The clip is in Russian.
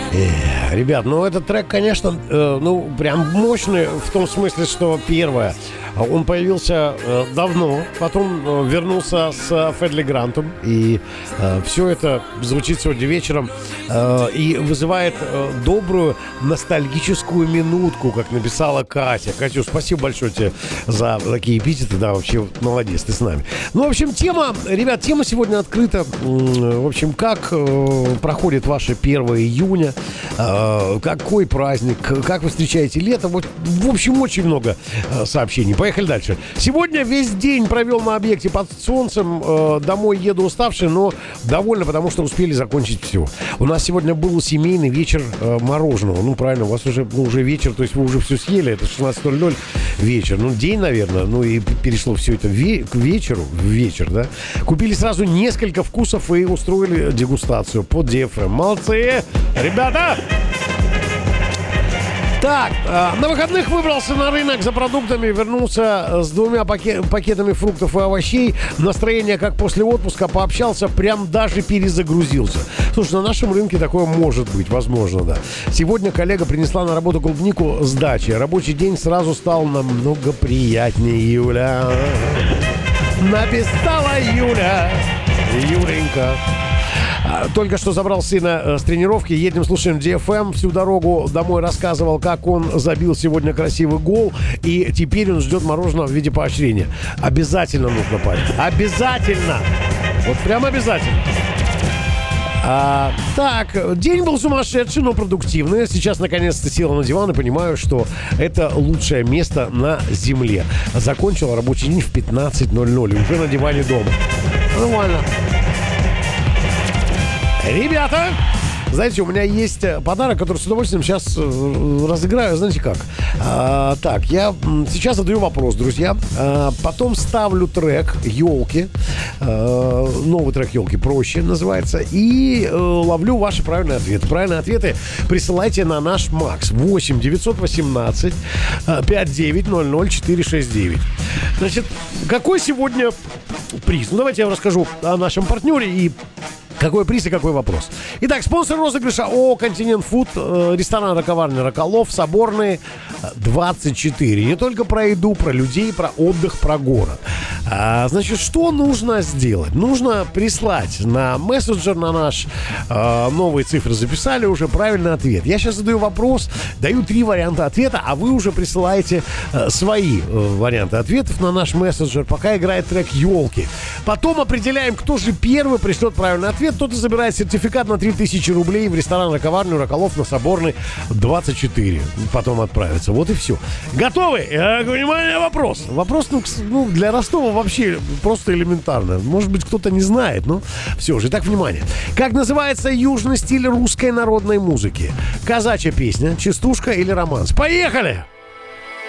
Ребят, ну этот трек, конечно, ну прям мощный в том смысле, что первое, он появился давно, потом вернулся с Федли Грантом, и все это звучит сегодня вечером и вызывает добрую ностальгическую минутку, как написала Катя. Катюш, спасибо большое тебе за такие эпитеты, да, вообще молодец, ты с нами. Ну, в общем, ребят, тема сегодня открыта. В общем, как проходит ваше 1 июня, какой праздник, как вы встречаете лето. Вот, в общем, очень много сообщений. Поехали дальше. Сегодня весь день провел на объекте под солнцем. Домой еду уставший, но довольна, потому что успели закончить все. У нас сегодня был семейный вечер мороженого. Ну, правильно, у вас уже вечер, то есть вы уже все съели. Это 16:00 вечер. Ну, день, наверное. Ну, и перешло все это к вечеру. В вечер, да. Купили сразу несколько вкусов и устроили дегустацию под DFM. Молодцы, ребята! Так, на выходных выбрался на рынок за продуктами, вернулся с 2 пакетами фруктов и овощей. Настроение как после отпуска, пообщался, прям даже перезагрузился. Слушай, на нашем рынке такое может быть, возможно, да. Сегодня коллега принесла на работу клубнику с дачи. Рабочий день сразу стал намного приятнее, Юля. Написала Юля. Юленька. Только что забрал сына с тренировки. Едем, слушаем DFM. Всю дорогу домой рассказывал, как он забил сегодня красивый гол. И теперь он ждет мороженого в виде поощрения. Обязательно нужно, парень. Обязательно. Вот прям обязательно. Так, день был сумасшедший, но продуктивный. Сейчас наконец-то села на диван и понимаю, что это лучшее место на земле. Закончил рабочий день в 15:00 и уже на диване дома. Нормально. Ребята, знаете, у меня есть подарок, который с удовольствием сейчас разыграю. Знаете как? Так, я сейчас задаю вопрос, друзья. Потом ставлю трек «Елки». Новый трек «Елки» проще называется. И ловлю ваши правильные ответы. Правильные ответы присылайте на наш МАКС 8 918 5900 469. Значит, какой сегодня приз? Ну, давайте я вам расскажу о нашем партнере и какой приз и какой вопрос. Итак, спонсор розыгрыша ООО «Континент Фуд», ресторан «Раковарня Роколов», Соборные, 24. Не только про еду, про людей, про отдых, про город. Значит, что нужно сделать? Нужно прислать на мессенджер, на наш новые цифры записали уже правильный ответ. Я сейчас задаю вопрос, даю 3 варианта ответа, а вы уже присылаете свои варианты ответов на наш мессенджер, пока играет трек «Елки». Потом определяем, кто же первый пришлет правильный ответ. Тот и забирает сертификат на 3000 рублей в ресторан «Раковарню Роколов» на Соборной, 24. Потом отправится. Вот и все. Готовы? Внимание, вопрос. Вопрос, ну, для Ростова вообще просто элементарно. Может быть, кто-то не знает, но все же. Итак, внимание. Как называется южный стиль русской народной музыки? Казачья песня, частушка или романс? Поехали!